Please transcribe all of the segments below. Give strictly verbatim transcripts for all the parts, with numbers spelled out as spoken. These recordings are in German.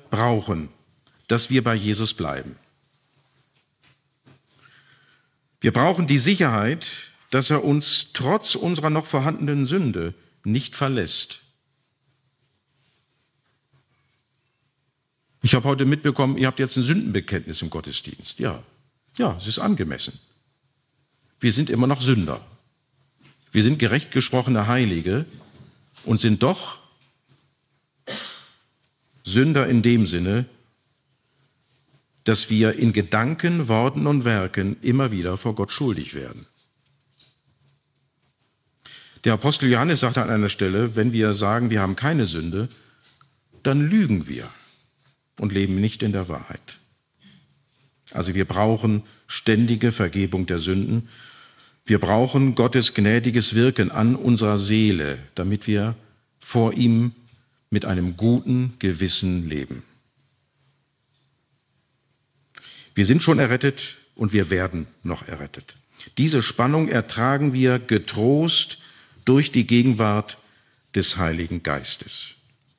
brauchen, dass wir bei Jesus bleiben. Wir brauchen die Sicherheit, dass er uns trotz unserer noch vorhandenen Sünde nicht verlässt. Ich habe heute mitbekommen, ihr habt jetzt ein Sündenbekenntnis im Gottesdienst. Ja, ja, es ist angemessen. Wir sind immer noch Sünder. Wir sind gerecht gesprochene Heilige und sind doch Sünder in dem Sinne, dass wir in Gedanken, Worten und Werken immer wieder vor Gott schuldig werden. Der Apostel Johannes sagte an einer Stelle, wenn wir sagen, wir haben keine Sünde, dann lügen wir und leben nicht in der Wahrheit. Also wir brauchen ständige Vergebung der Sünden. Wir brauchen Gottes gnädiges Wirken an unserer Seele, damit wir vor ihm mit einem guten Gewissen leben. Wir sind schon errettet und wir werden noch errettet. Diese Spannung ertragen wir getrost durch die Gegenwart des Heiligen Geistes.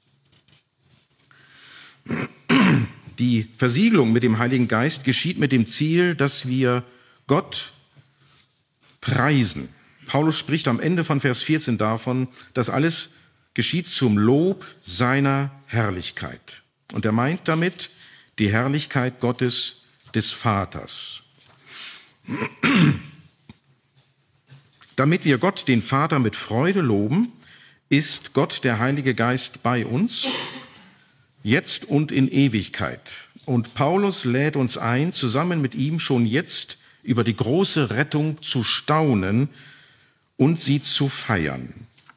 Die Versiegelung mit dem Heiligen Geist geschieht mit dem Ziel, dass wir Gott preisen. Paulus spricht am Ende von Vers vierzehn davon, dass alles geschieht zum Lob seiner Herrlichkeit. Und er meint damit die Herrlichkeit Gottes, des Vaters. Damit wir Gott, den Vater, mit Freude loben, ist Gott, der Heilige Geist, bei uns, jetzt und in Ewigkeit. Und Paulus lädt uns ein, zusammen mit ihm schon jetzt über die große Rettung zu staunen und sie zu feiern.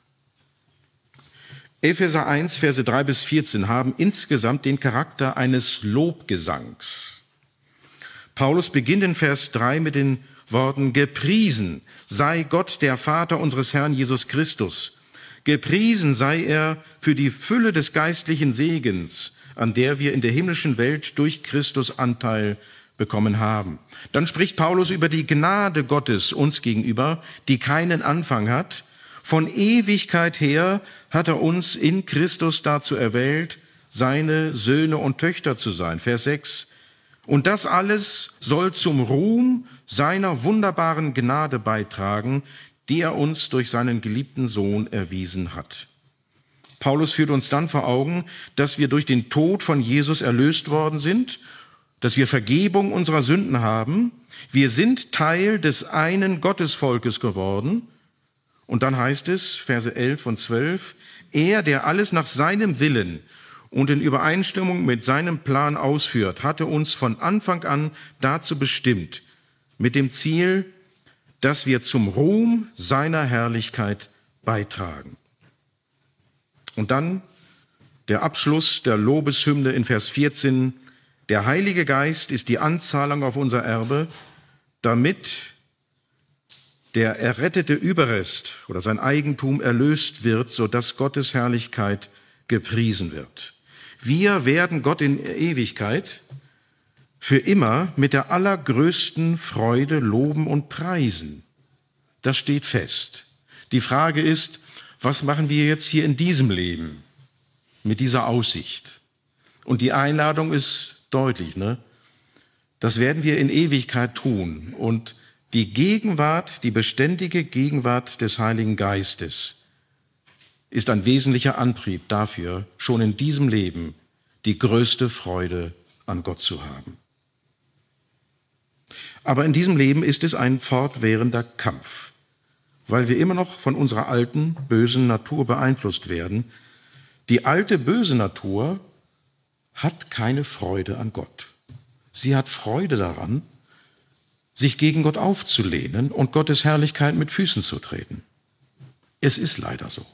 Epheser eins, Verse drei bis vierzehn haben insgesamt den Charakter eines Lobgesangs. Paulus beginnt in Vers drei mit den Worten: Gepriesen sei Gott, der Vater unseres Herrn Jesus Christus. Gepriesen sei er für die Fülle des geistlichen Segens, an der wir in der himmlischen Welt durch Christus Anteil bekommen haben. Dann spricht Paulus über die Gnade Gottes uns gegenüber, die keinen Anfang hat. Von Ewigkeit her hat er uns in Christus dazu erwählt, seine Söhne und Töchter zu sein. Vers sechs. Und das alles soll zum Ruhm seiner wunderbaren Gnade beitragen, die er uns durch seinen geliebten Sohn erwiesen hat. Paulus führt uns dann vor Augen, dass wir durch den Tod von Jesus erlöst worden sind, dass wir Vergebung unserer Sünden haben. Wir sind Teil des einen Gottesvolkes geworden. Und dann heißt es, Verse elf und zwölf, er, der alles nach seinem Willen und in Übereinstimmung mit seinem Plan ausführt, hatte uns von Anfang an dazu bestimmt, mit dem Ziel, dass wir zum Ruhm seiner Herrlichkeit beitragen. Und dann der Abschluss der Lobeshymne in Vers vierzehn, der Heilige Geist ist die Anzahlung auf unser Erbe, damit der errettete Überrest oder sein Eigentum erlöst wird, sodass Gottes Herrlichkeit gepriesen wird. Wir werden Gott in Ewigkeit für immer mit der allergrößten Freude loben und preisen. Das steht fest. Die Frage ist, was machen wir jetzt hier in diesem Leben mit dieser Aussicht? Und die Einladung ist deutlich, ne? Das werden wir in Ewigkeit tun. Und die Gegenwart, die beständige Gegenwart des Heiligen Geistes ist ein wesentlicher Antrieb dafür, schon in diesem Leben die größte Freude an Gott zu haben. Aber in diesem Leben ist es ein fortwährender Kampf, weil wir immer noch von unserer alten, bösen Natur beeinflusst werden. Die alte, böse Natur hat keine Freude an Gott. Sie hat Freude daran, sich gegen Gott aufzulehnen und Gottes Herrlichkeit mit Füßen zu treten. Es ist leider so.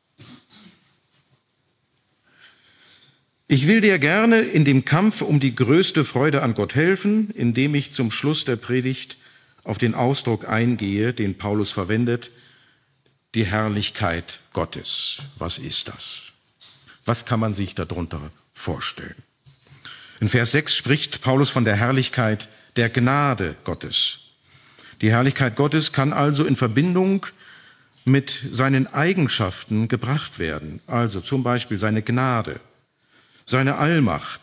Ich will dir gerne in dem Kampf um die größte Freude an Gott helfen, indem ich zum Schluss der Predigt auf den Ausdruck eingehe, den Paulus verwendet, die Herrlichkeit Gottes. Was ist das? Was kann man sich darunter vorstellen? In Vers sechs spricht Paulus von der Herrlichkeit der Gnade Gottes. Die Herrlichkeit Gottes kann also in Verbindung mit seinen Eigenschaften gebracht werden, also zum Beispiel seine Gnade, seine Allmacht,